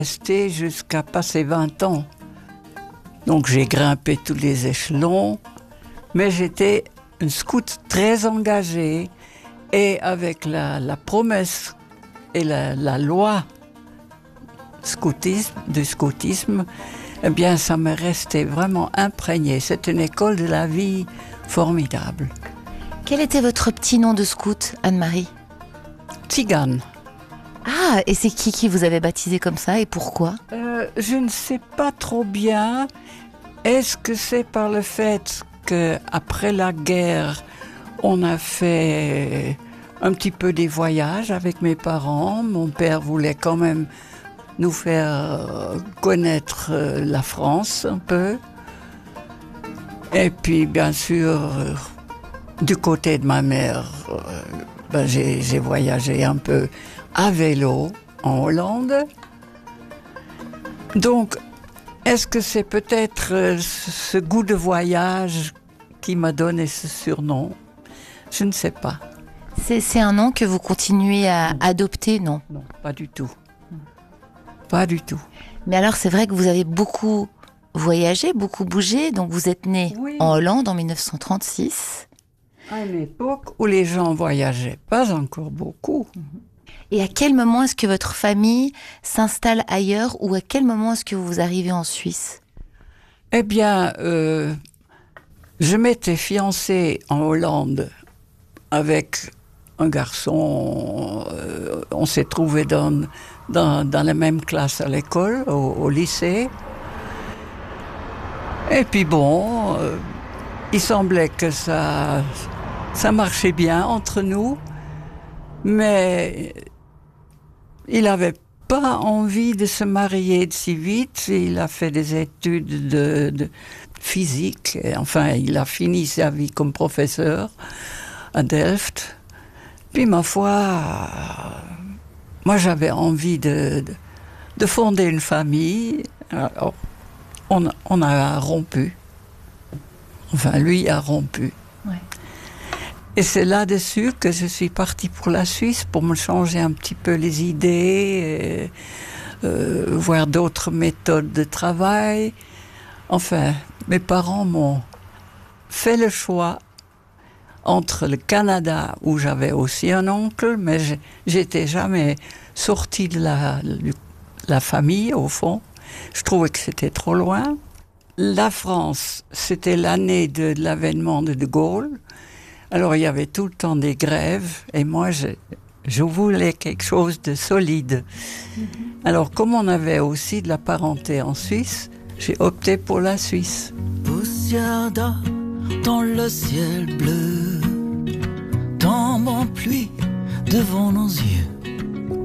Resté jusqu'à passer 20 ans. Donc j'ai grimpé tous les échelons, mais j'étais une scout très engagée et avec la promesse et la loi du scoutisme, eh bien ça m'est resté vraiment imprégné. C'est une école de la vie formidable. Quel était votre petit nom de scout, Anne-Marie ? Tzigane. Ah, et c'est qui vous avait baptisé comme ça et pourquoi ? Je ne sais pas trop bien. Est-ce que c'est par le fait qu'après la guerre, on a fait un petit peu des voyages avec mes parents. Mon père voulait quand même nous faire connaître la France un peu. Et puis, bien sûr, du côté de ma mère, j'ai voyagé un peu à vélo en Hollande. Donc, est-ce que c'est peut-être ce goût de voyage qui m'a donné ce surnom ? Je ne sais pas. C'est un nom que vous continuez à adopter, non ? Non, pas du tout. Pas du tout. Mais alors, c'est vrai que vous avez beaucoup voyagé, beaucoup bougé. Donc, vous êtes né en Hollande en 1936. À une époque où les gens voyageaient pas encore beaucoup. Et à quel moment est-ce que votre famille s'installe ailleurs ou à quel moment est-ce que vous arrivez en Suisse ? Eh bien, je m'étais fiancée en Hollande avec un garçon. On s'est trouvés dans la même classe à l'école, au lycée. Et puis bon, il semblait que ça marchait bien entre nous, mais il n'avait pas envie de se marier de si vite. Il a fait des études de physique. Et enfin, il a fini sa vie comme professeur à Delft. Puis, ma foi, moi, j'avais envie de fonder une famille. Alors, on a rompu. Enfin, lui a rompu. Ouais. Et c'est là-dessus que je suis partie pour la Suisse, pour me changer un petit peu les idées, voir d'autres méthodes de travail. Enfin, mes parents m'ont fait le choix entre le Canada, où j'avais aussi un oncle, mais j'étais jamais sortie de la famille, au fond. Je trouvais que c'était trop loin. La France, c'était l'année de l'avènement de Gaulle. Alors, il y avait tout le temps des grèves, et moi, je voulais quelque chose de solide. Alors, comme on avait aussi de la parenté en Suisse, j'ai opté pour la Suisse. Poussière d'or dans le ciel bleu, tombe en pluie devant nos yeux.